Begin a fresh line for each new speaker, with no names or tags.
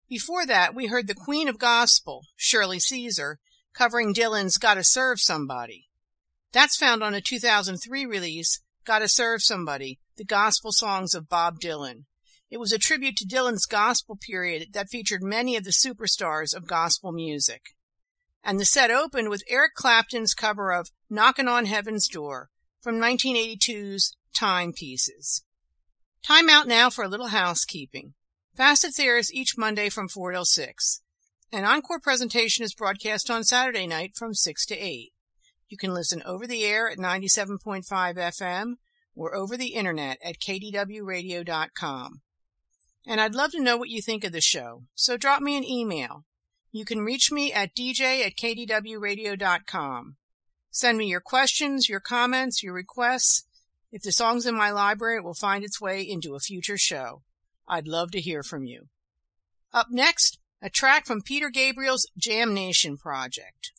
Before that, we heard the Queen of Gospel, Shirley Caesar, covering Dylan's Gotta Serve Somebody. That's found on a 2003 release, Gotta Serve Somebody, The Gospel Songs of Bob Dylan. It was a tribute to Dylan's gospel period that featured many of the superstars of gospel music. And the set opened with Eric Clapton's cover of Knockin' on Heaven's Door from 1982's Timepieces. Time out now for a little housekeeping. Facets airs each Monday from 4 till 6. An encore presentation is broadcast on Saturday night from 6 to 8. You can listen over the air at 97.5 FM or over the internet at kdwradio.com. And I'd love to know what you think of the show, so drop me an email. You can reach me at dj@kdwradio.com. Send me your questions, your comments, your requests. If the song's in my library, it will find its way into a future show. I'd love to hear from you. Up next, a track from Peter Gabriel's Jam Nation project.